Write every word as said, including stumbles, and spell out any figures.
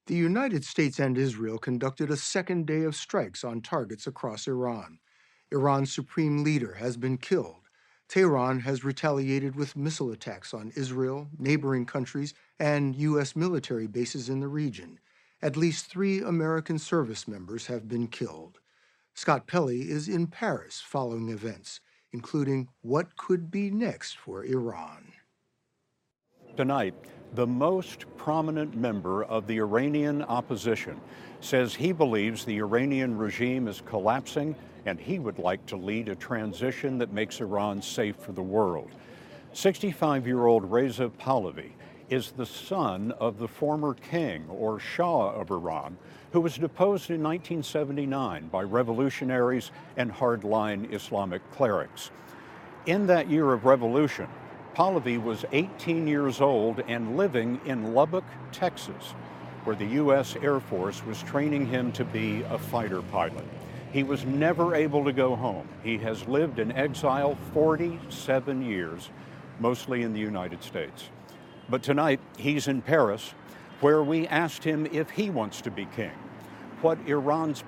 The United States and Israel conducted a second day of strikes on targets across Iran. Iran's supreme leader has been killed. Tehran has retaliated with missile attacks on Israel, neighboring countries, and U S military bases in the region. At least three American service members have been killed. Scott Pelley is in Paris following events, including what could be next for Iran. Tonight, the most prominent member of the Iranian opposition says he believes the Iranian regime is collapsing and he would like to lead a transition that makes Iran safe for the world. sixty-five-year-old Reza Pahlavi is the son of the former king or Shah of Iran, who was deposed in nineteen seventy-nine by revolutionaries and hardline Islamic clerics. In that year of revolution, Pahlavi was eighteen years old and living in Lubbock, Texas, where the U S Air Force was training him to be a fighter pilot. He was never able to go home. He has lived in exile forty-seven years, mostly in the United States. But tonight, he's in Paris, where we asked him if he wants to be king, what Iran's